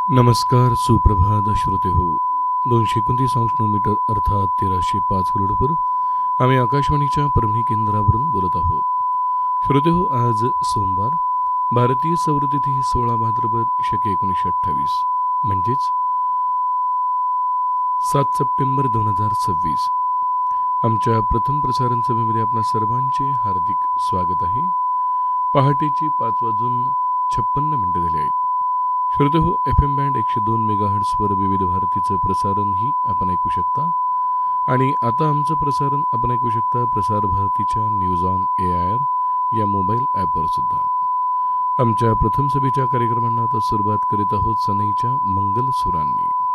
नमस्कार सुप्रभात श्रोते हो. 229 मीटर अर्थात 1305 किलोमीटरवर आम्ही आकाशवाणीच्या परभणी केंद्रावरून बोलत आहोत. श्रोते हो, आज सोमवार, भारतीय सौरतिथी 16 भाद्रपद शके 1928, म्हणजेच 7 सप्टेंबर 2026. आमच्या प्रथम प्रसारण सभेमध्ये आपणा सर्वांचे हार्दिक स्वागत आहे. पहाटेची 5 वाजून 56 मिनिटं झाली आहेत. श्रोते हो, FM बँड 102 मेगाहर्ट्सवर विविध भारतीचं प्रसारणही आपण ऐकू शकता. आणि आता आमचं प्रसारण आपण ऐकू शकता प्रसार भारतीच्या न्यूज ऑन AIR या मोबाईल ॲपवर सुद्धा. आमच्या प्रथम सभेच्या कार्यक्रमांना आता सुरुवात करीत आहोत सनईच्या मंगल सुरांनी.